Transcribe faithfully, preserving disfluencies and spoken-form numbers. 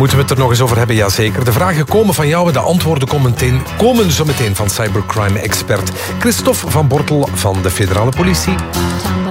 Moeten we het er nog eens over hebben? Jazeker. De vragen komen van jou en de antwoorden komen, meteen, komen zo meteen van cybercrime-expert Christophe van Bortel van de Federale Politie.